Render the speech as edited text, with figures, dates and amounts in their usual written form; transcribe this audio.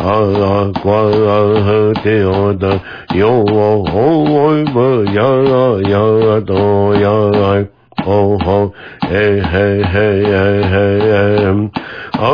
啊关掉的有我们呀都呀哦嘿嘿嘿嘿嘿